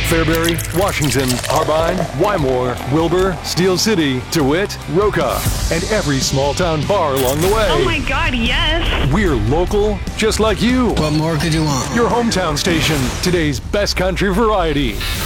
Fairbury, Washington, Harbine, Wymore, Wilbur, Steel City, DeWitt, Roca, and every small town bar along the way. Oh my God, yes. We're local, just like you. What more could you want? Your hometown station, today's best country variety.